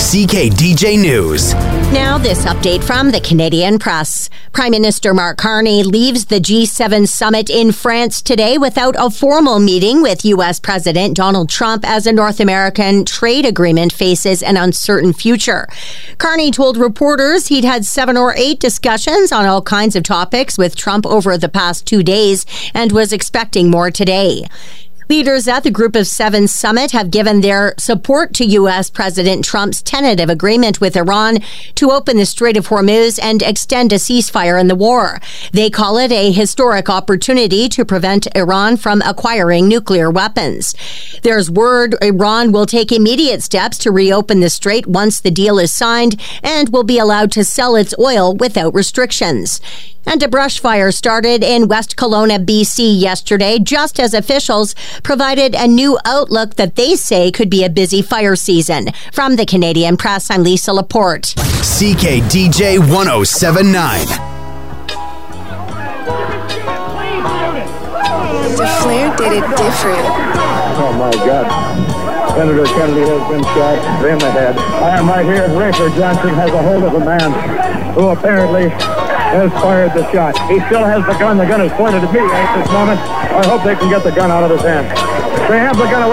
CKDJ News. Now, this update from the Canadian Press. Prime Minister Mark Carney leaves the G7 summit in France today without a formal meeting with U.S. President Donald Trump as a North American trade agreement faces an uncertain future. Carney told reporters he'd had 7 or 8 discussions on all kinds of topics with Trump over the past 2 days and was expecting more today. Leaders at the Group of 7 summit have given their support to U.S. President Trump's tentative agreement with Iran to open the Strait of Hormuz and extend a ceasefire in the war. They call it a historic opportunity to prevent Iran from acquiring nuclear weapons. There's word Iran will take immediate steps to reopen the strait once the deal is signed and will be allowed to sell its oil without restrictions. And a brush fire started in West Kelowna, BC yesterday, just as officials provided a new outlook that they say could be a busy fire season. From the Canadian Press, I'm Lisa Laporte. CKDJ 1079. The Flair did it different. Oh my God. Senator Kennedy has been shot in the head. I am right here. Rafer Johnson has a hold of a man who apparently has fired the shot. He still has the gun. The gun is pointed at me at this moment. I hope they can get the gun out of his hand. They have the gun away.